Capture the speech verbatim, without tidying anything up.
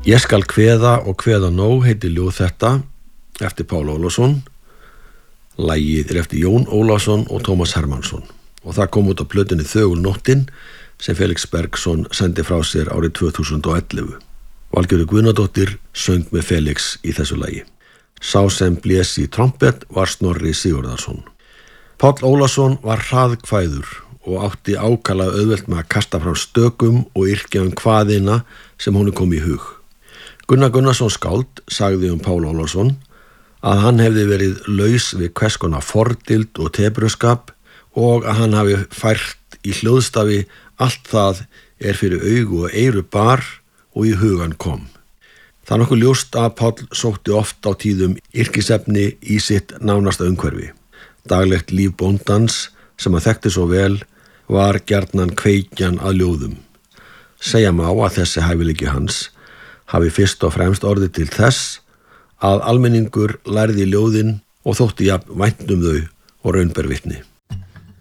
Ég skal kveða og kveða nóg heitir ljóð þetta eftir Pál Ólafsson. Lagið er eftir Jón Ólafsson og Tómas Hermannsson og það kom út á plötunni Þögulnóttin sem Felix Bergsson sendi frá sér árið tvö þúsund og ellefu. Valgerður Guðnadóttir söng með Felix í þessu lagi. Sá sem blés í trompet var Snorri Sigurðarsson. Páll Ólafsson var hraðkvæður og átti ákala auðvelt með að kasta fram stökum og yrkja um kvaðina sem honum kom í hug. Gunnar Gunnarsson skáld sagði um Pál Ólafsson að hann hefði verið laus við hvers konar fordild og tepruskap og að hann hafi fært í hljóðstafi allt það er fyrir augu og eyru bar og í hugan kom. Það er nokkuð ljóst að Páll sótti oft á tíðum yrkisefni í sitt nánasta umhverfi. Daglegt líf bóndans sem að þekkti svo vel var gjarnan kveikjan að ljóðum. Segja má að þessi hæfileiki hans hafi fyrst og fremst orðið til þess að almenningur lærði ljóðin og þótti jafn vænt um þau og raun ber vitni.